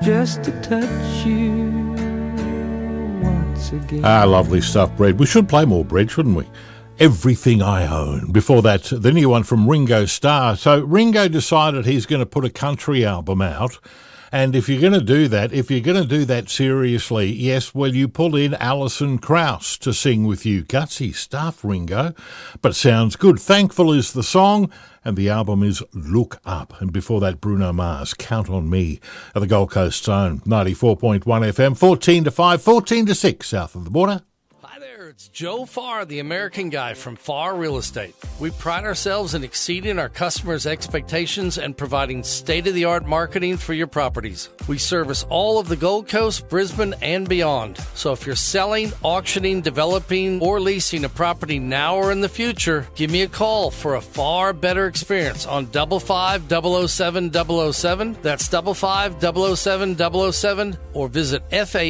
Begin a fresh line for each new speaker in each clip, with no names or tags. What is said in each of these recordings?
just to touch you once again.
Ah, lovely stuff, Bread. We should play more Bread, shouldn't we? Everything I Own. Before that, the new one from Ringo Starr. So Ringo decided he's going to put a country album out. And if you're going to do that seriously, yes, well, you pull in Alison Krauss to sing with you. Gutsy stuff, Ringo, but sounds good. Thankful is the song, and the album is Look Up. And before that, Bruno Mars, Count on Me, at the Gold Coast Zone, 94.1 FM, 14 to 5, 14 to 6, south of the border.
It's Joe Farr, the American Guy from Farr Real Estate. We pride ourselves in exceeding our customers' expectations and providing state-of-the-art marketing for your properties. We service all of the Gold Coast, Brisbane, and beyond. So if you're selling, auctioning, developing, or leasing a property now or in the future, give me a call for a far better experience on 55007-007. That's 55007-007, or visit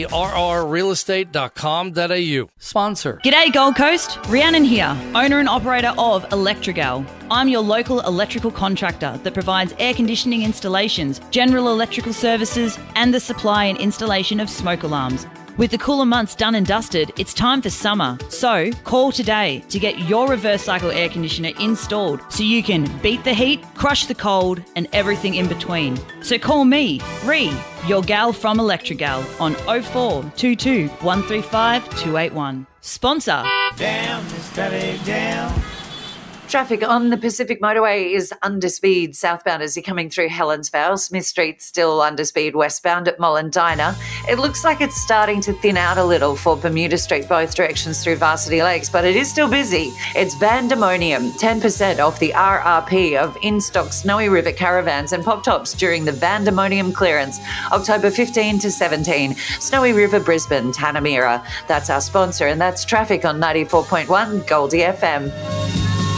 farrrealestate.com.au. Sponsor.
G'day Gold Coast, Rhiannon here, owner and operator of Electrigal. I'm your local electrical contractor that provides air conditioning installations, general electrical services, and the supply and installation of smoke alarms. With the cooler months done and dusted, it's time for summer. So call today to get your reverse cycle air conditioner installed so you can beat the heat, crush the cold, and everything in between. So call me, Rhi, your gal from Electrigal, on 0422 135 281. Sponsor.
Down, steady down.
Traffic on the Pacific Motorway is under speed southbound as you're coming through Helensvale. Smith Street still under speed westbound at Mollendina. It looks like it's starting to thin out a little for Bermuda Street, both directions through Varsity Lakes, but it is still busy. It's Vandemonium, 10% off the RRP of in-stock Snowy River caravans and pop-tops during the Vandemonium clearance, October 15 to 17. Snowy River, Brisbane, Tanamera. That's our sponsor, and that's traffic on 94.1 Goldie FM.